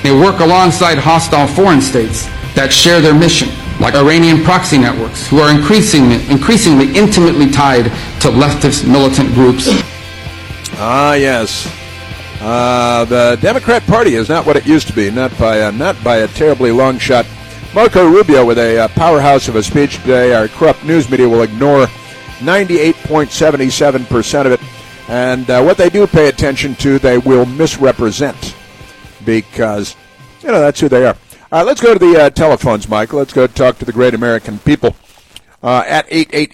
They work alongside hostile foreign states that share their mission, like Iranian proxy networks, who are increasingly intimately tied to leftist militant groups. Yes. The Democrat Party is not what it used to be, not by a terribly long shot. Marco Rubio with a powerhouse of a speech today. Our corrupt news media will ignore 98.77% of it. And what they do pay attention to, they will misrepresent because, that's who they are. Let's go to the telephones, Michael. Let's go talk to the great American people at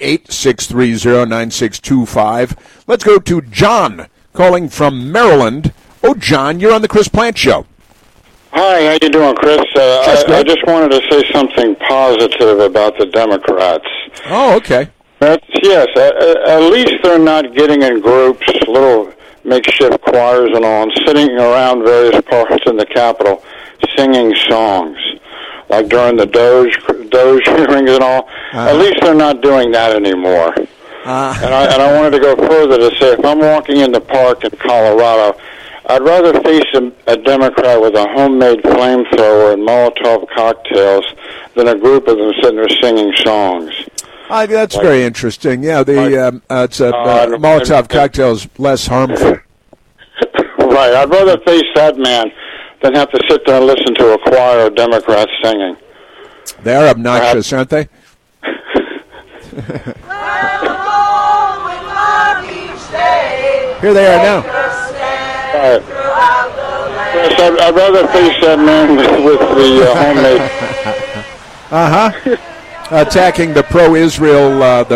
888-630-9625. Let's go to John calling from Maryland. Oh, John, you're on the Chris Plante Show. Hi, how you doing, Chris? I just wanted to say something positive about the Democrats. Oh, okay. Yes, at least they're not getting in groups, little makeshift choirs and all, and sitting around various parts in the Capitol singing songs, like during the Doge hearings and all. At least they're not doing that anymore. And I wanted to go further to say, if I'm walking in the park in Colorado, I'd rather face a Democrat with a homemade flamethrower and Molotov cocktails than a group of them sitting there singing songs. That's very interesting. Yeah, Molotov cocktails less harmful. Right. I'd rather face that man than have to sit there and listen to a choir of Democrats singing. They are obnoxious, aren't they? Here they are now. Right. Yes, I'd rather face that man with the homemade. Attacking the pro-Israel,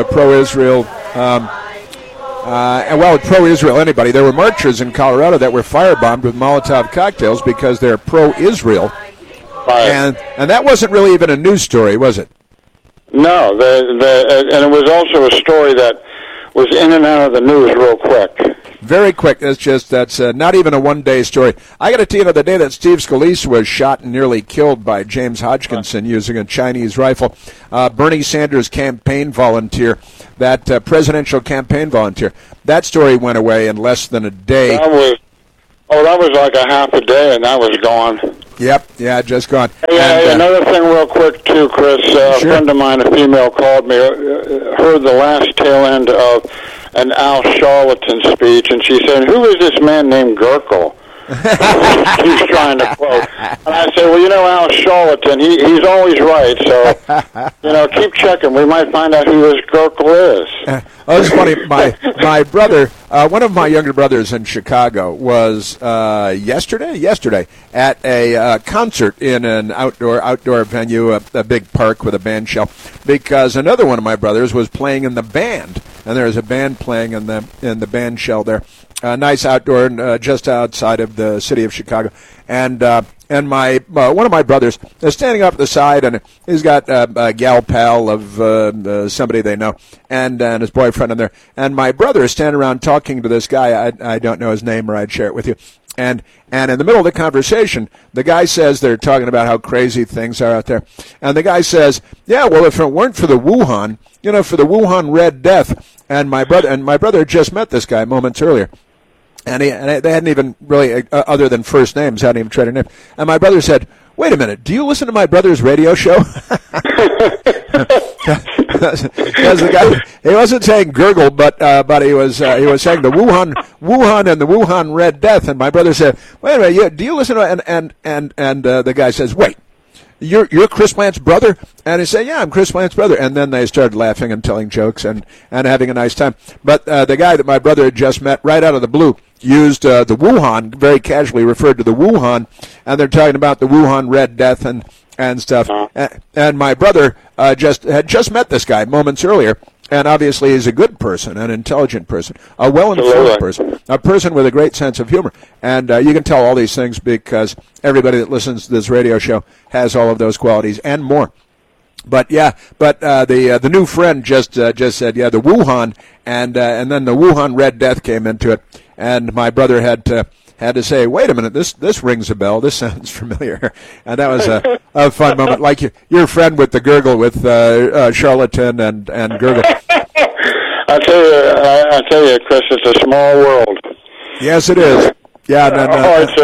pro-Israel anybody. There were marchers in Colorado that were firebombed with Molotov cocktails because they're pro-Israel. Right. And that wasn't really even a news story, was it? No, and it was also a story that was in and out of the news real quick. Very quick. That's not even a one-day story. I got to tell you, the day that Steve Scalise was shot and nearly killed by James Hodgkinson using a Chinese rifle, Bernie Sanders' campaign volunteer, that presidential campaign volunteer, that story went away in less than a day. That was like a half a day, and that was gone. Yep, yeah, just gone. Hey, another thing real quick, too, Chris. A friend of mine, a female, called me, heard the last tail end of an Al Sharpton speech, and she said, "Who is this man named Gerkel?" He's trying to quote. And I said, well, Al Sharpton, he's always right, so, keep checking. We might find out who this Gerkel is. It's funny. My brother, one of my younger brothers in Chicago was yesterday at a concert in an outdoor venue, a big park with a band shell, because another one of my brothers was playing in the band, and there was a band playing in the band shell there. Nice outdoor, just outside of the city of Chicago, and my one of my brothers is standing up at the side, and he's got a gal pal of somebody they know, and his boyfriend in there, and my brother is standing around talking to this guy. I don't know his name, or I'd share it with you. And in the middle of the conversation, the guy says they're talking about how crazy things are out there, and the guy says, "Yeah, well, if it weren't for the Wuhan, for the Wuhan Red Death," and my brother had just met this guy moments earlier. And they hadn't even really, other than first names, hadn't even traded names. And my brother said, "Wait a minute, do you listen to my brother's radio show?" Because the guy, he wasn't saying gurgle, but he was saying the Wuhan and the Wuhan Red Death. And my brother said, "Wait a minute, do you listen to it?" And the guy says, "Wait, you're Chris Plante's brother?" And he said, "Yeah, I'm Chris Plante's brother." And then they started laughing and telling jokes and having a nice time. But the guy that my brother had just met, right out of the blue, used the Wuhan, very casually referred to the Wuhan, and they're talking about the Wuhan Red Death and stuff. And my brother had just met this guy moments earlier, and obviously he's a good person, an intelligent person, a well-informed person, a person with a great sense of humor. And you can tell all these things because everybody that listens to this radio show has all of those qualities and more. But the new friend just said, yeah, the Wuhan, and then the Wuhan Red Death came into it, and my brother had to say, wait a minute, this rings a bell, this sounds familiar, and that was a fun moment, like your friend with the gurgle with Charlatan and gurgle. I tell you, Chris, it's a small world. Yes, it is. Yeah. All right, sir.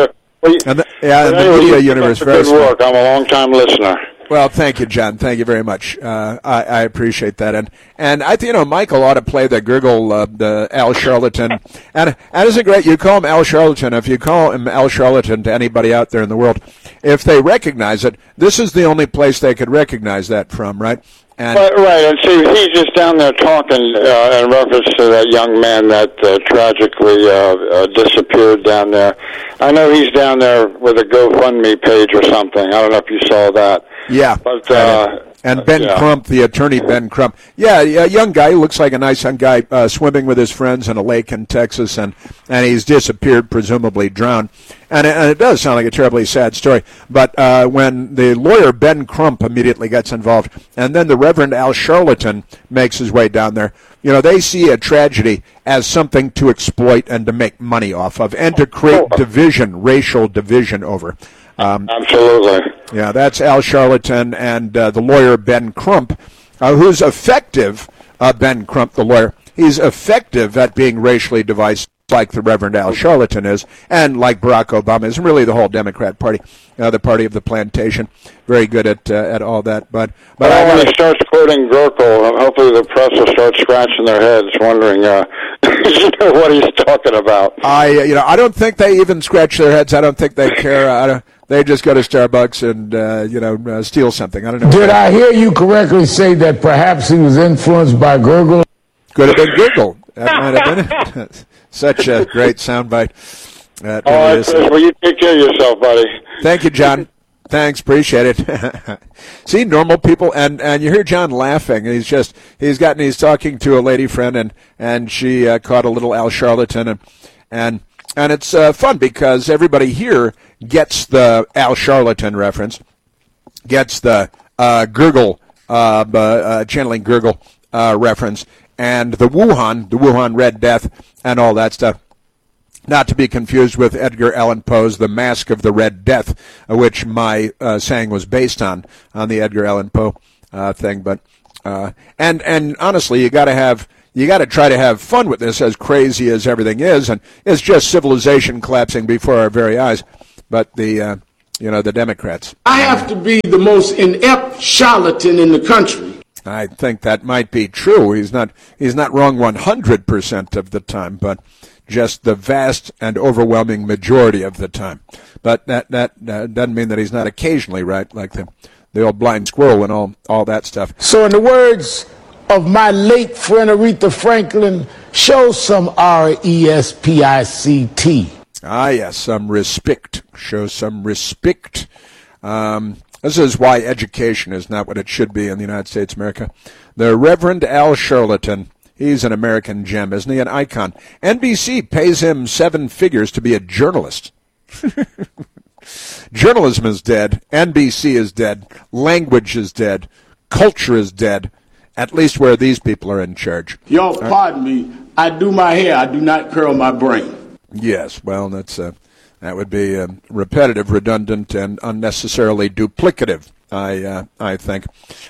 Well, and the media universe. Very good work. I'm a long-time listener. Well, thank you, John. Thank you very much. I appreciate that. And I think, Michael ought to play the gurgle, the Al Charlatan. And isn't it great? You call him Al Charlatan. If you call him Al Charlatan to anybody out there in the world, if they recognize it, this is the only place they could recognize that from, right? And right, and see, he's just down there talking in reference to that young man that tragically disappeared down there. I know he's down there with a GoFundMe page or something. I don't know if you saw that. Yeah. But, and Ben Crump, the attorney Ben Crump. Yeah, a young guy, looks like a nice young guy, swimming with his friends in a lake in Texas, and he's disappeared, presumably drowned. And it does sound like a terribly sad story. But when the lawyer Ben Crump immediately gets involved, and then the Reverend Al Charlatan makes his way down there, they see a tragedy as something to exploit and to make money off of, and to create division, racial division over. Absolutely. Yeah, that's Al Charlatan and the lawyer Ben Crump, who's effective, Ben Crump, the lawyer. He's effective at being racially divisive, like the Reverend Al Charlatan is, and like Barack Obama is, and really the whole Democrat Party, the party of the plantation. Very good at all that. But when he starts quoting Gurkel, hopefully the press will start scratching their heads, wondering what he's talking about. I don't think they even scratch their heads. I don't think they care. They just go to Starbucks and steal something. I don't know. Did I hear you correctly say that perhaps he was influenced by Gurgle? Could have been Gurgle. That might have been it. Such a great soundbite. All right, Chris, well, you take care of yourself, buddy. Thank you, John. Thanks, appreciate it. See, normal people, and you hear John laughing. He's talking to a lady friend, and she caught a little Al Charlatan, and it's fun because everybody here gets the Al Charlatan reference, gets the Gurgle, channeling Gurgle reference, and the Wuhan Red Death, and all that stuff. Not to be confused with Edgar Allan Poe's The Mask of the Red Death, which my saying was based on the Edgar Allan Poe thing. But and honestly, you got to try to have fun with this, as crazy as everything is, and it's just civilization collapsing before our very eyes. But the Democrats. I have to be the most inept charlatan in the country. I think that might be true. He's not wrong 100% of the time, but just the vast and overwhelming majority of the time. But that doesn't mean that he's not occasionally right, like the old blind squirrel and all that stuff. So in the words of my late friend Aretha Franklin, show some RESPICT. Ah, yes, some respect. Show some respect. This is why education is not what it should be in the United States of America. The Reverend Al Charlatan, he's an American gem, isn't he? An icon. NBC pays him 7 figures to be a journalist. Journalism is dead. NBC is dead. Language is dead. Culture is dead. At least where these people are in charge. Y'all pardon me. I do my hair. I do not curl my brain. Yes, well, that would be repetitive, redundant, and unnecessarily duplicative. I think,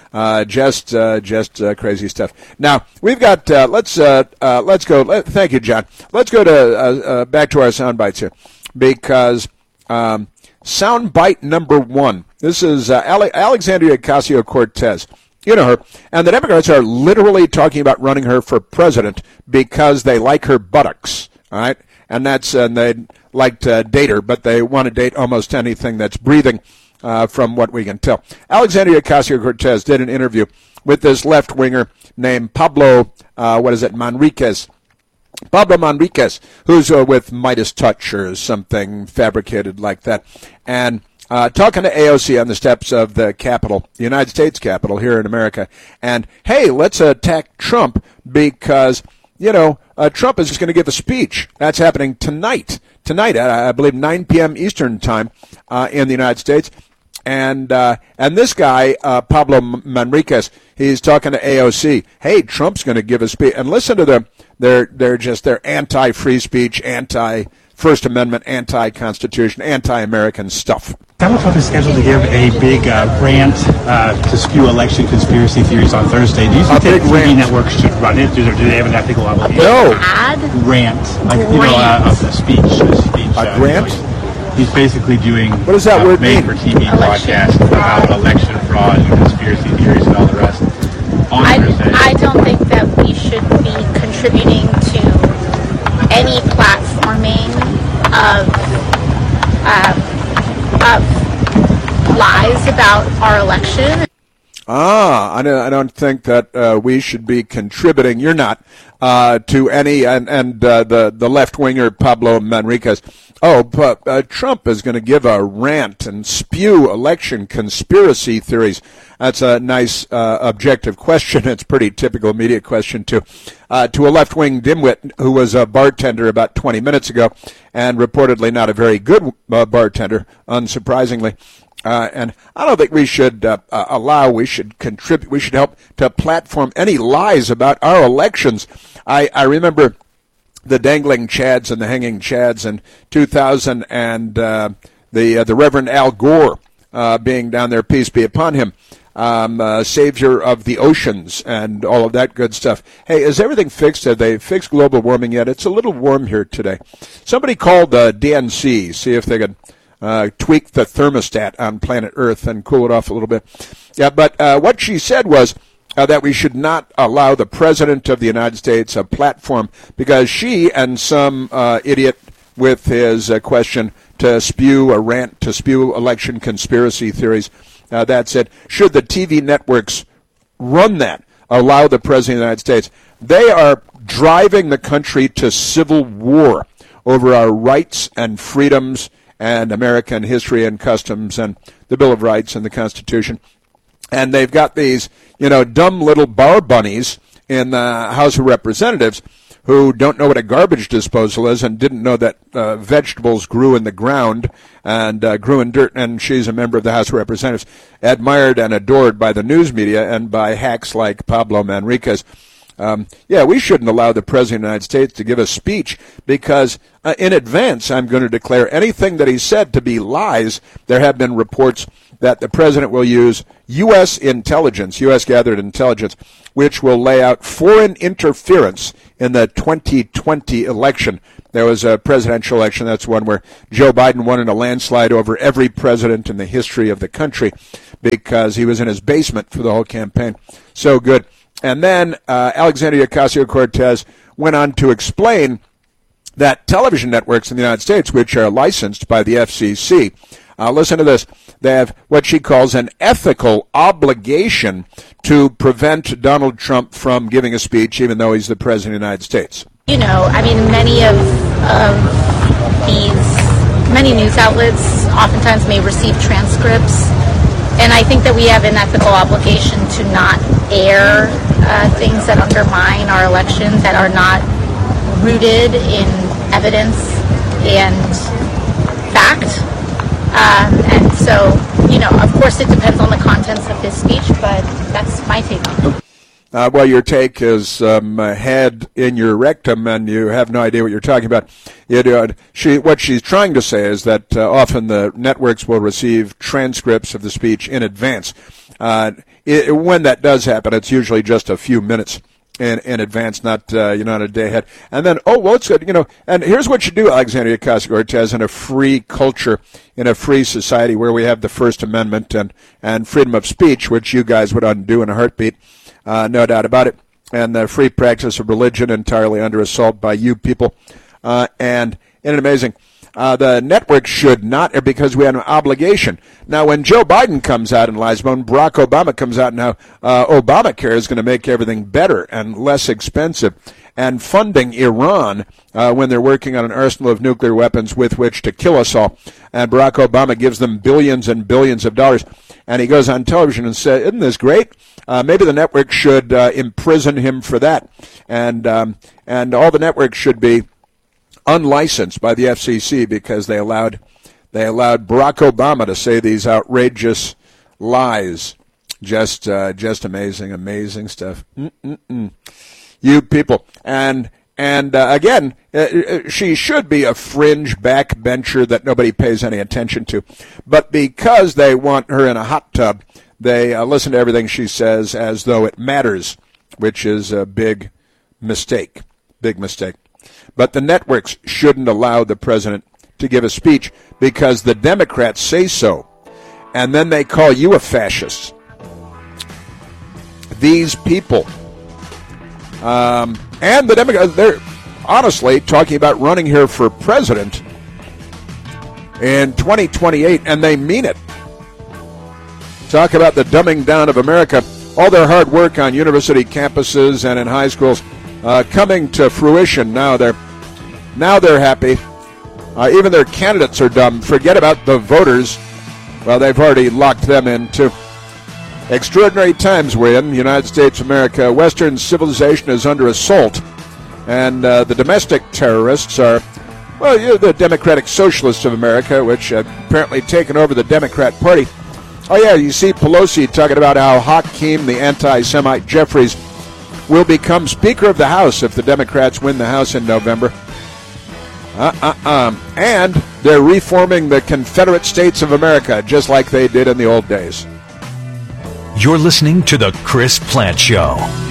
just crazy stuff. Now we've got. Let's go. Thank you, John. Let's go to back to our sound bites here, because sound bite number 1. This is Alexandria Ocasio-Cortez. You know her, and the Democrats are literally talking about running her for president because they like her buttocks. All right, and they'd like to date her, but they want to date almost anything that's breathing. From what we can tell. Alexandria Ocasio-Cortez did an interview with this left-winger named Pablo Manriquez. Pablo Manriquez, who's with Midas Touch or something fabricated like that. And talking to AOC on the steps of the Capitol, the United States Capitol here in America. And, hey, let's attack Trump because, Trump is just going to give a speech. That's happening tonight. Tonight at, I believe, 9 p.m. Eastern time in the United States. And this guy, Pablo Manriquez, he's talking to AOC. Hey, Trump's going to give a speech. And listen to them. They're anti-free speech, anti-First Amendment, anti-Constitution, anti-American stuff. Donald Trump is scheduled to give a big rant to spew election conspiracy theories on Thursday. Do you think that TV networks should run it? Do they have an ethical obligation? No. Rant, like a speech. A grant? He's basically doing what does that word mean? Made-for-TV broadcasts about election fraud and conspiracy theories and all the rest. I don't think that we should be contributing to any platforming of lies about our election. I don't think that we should be contributing. You're not to any and the left winger Pablo Manriquez. Trump is going to give a rant and spew election conspiracy theories. That's a nice objective question. It's a pretty typical media question too. To a left wing dimwit who was a bartender about 20 minutes ago and reportedly not a very good bartender, unsurprisingly. And I don't think we should we should contribute, we should help to platform any lies about our elections. I remember the dangling Chads and the hanging Chads in 2000 and the Reverend Al Gore being down there, peace be upon him, savior of the oceans and all of that good stuff. Hey, is everything fixed? Have they fixed global warming yet? It's a little warm here today. Somebody called the DNC, see if they could tweak the thermostat on planet Earth and cool it off a little bit. Yeah, but what she said was that we should not allow the President of the United States a platform because she and some idiot with his question to spew a rant, to spew election conspiracy theories. That's it. Should the TV networks run that, allow the President of the United States? They are driving the country to civil war over our rights and freedoms and American history and customs and the Bill of Rights and the Constitution. And they've got these, dumb little bar bunnies in the House of Representatives who don't know what a garbage disposal is and didn't know that vegetables grew in the ground and grew in dirt. And she's a member of the House of Representatives, admired and adored by the news media and by hacks like Pablo Manriquez. We shouldn't allow the President of the United States to give a speech because in advance I'm going to declare anything that he said to be lies. There have been reports that the President will use U.S. intelligence, U.S. gathered intelligence, which will lay out foreign interference in the 2020 election. There was a presidential election. That's one where Joe Biden won in a landslide over every president in the history of the country because he was in his basement for the whole campaign. So good. And then Alexandria Ocasio-Cortez went on to explain that television networks in the United States, which are licensed by the FCC, listen to this, they have what she calls an ethical obligation to prevent Donald Trump from giving a speech, even though he's the President of the United States. Many news outlets oftentimes may receive transcripts, and I think that we have an ethical obligation to not air things that undermine our election, that are not rooted in evidence and fact. And so, of course it depends on the contents of his speech, but that's my take on it. Well, your take is head in your rectum, and you have no idea what you're talking about. What she's trying to say is that often the networks will receive transcripts of the speech in advance. When that does happen, it's usually just a few minutes in advance, not a day ahead. And then, it's good, and here's what you do, Alexandria Ocasio-Cortez, in a free culture, in a free society where we have the First Amendment and freedom of speech, which you guys would undo in a heartbeat. No doubt about it. And the free practice of religion entirely under assault by you people. And isn't it amazing? The network should not, because we have an obligation. Now, when Joe Biden comes out and lies, when Barack Obama comes out now, Obamacare is going to make everything better and less expensive. And funding Iran when they're working on an arsenal of nuclear weapons with which to kill us all. And Barack Obama gives them billions and billions of dollars. And he goes on television and says, isn't this great? Maybe the network should imprison him for that. And all the networks should be unlicensed by the FCC because they allowed Barack Obama to say these outrageous lies. Just amazing stuff. You people. And again, she should be a fringe backbencher that nobody pays any attention to. But because they want her in a hot tub, they listen to everything she says as though it matters, which is a big mistake. Big mistake. But the networks shouldn't allow the president to give a speech because the Democrats say so. And then they call you a fascist. These people. And the Democrats, they're honestly talking about running here for president in 2028, and they mean it. Talk about the dumbing down of America. All their hard work on university campuses and in high schools coming to fruition. Now they're happy. Even their candidates are dumb. Forget about the voters. Well, they've already locked them into. Extraordinary times we're in, United States of America. Western civilization is under assault. And the domestic terrorists are, well, the Democratic Socialists of America, which have apparently taken over the Democrat Party. Oh, yeah, you see Pelosi talking about how Hakeem, the anti-Semite Jeffries, will become Speaker of the House if the Democrats win the House in November. And they're reforming the Confederate States of America, just like they did in the old days. You're listening to The Chris Plante Show.